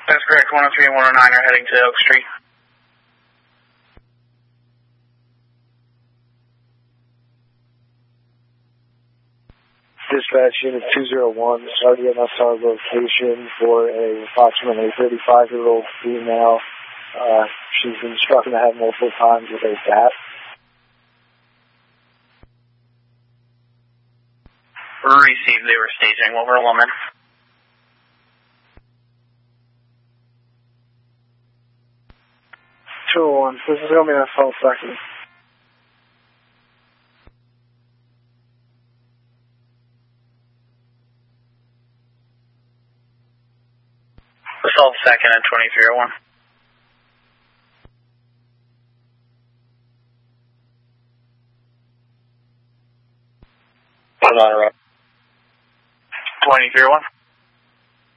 That's correct. 103 and 109 are heading to Oak Street. Dispatch Unit 201, RDMSR location for a approximately 35-year-old female. She's been struck in the head multiple times with a bat. Received. They were staging over a woman. This is going to be an assault second. Assault second and 2301. Hold on, 2301.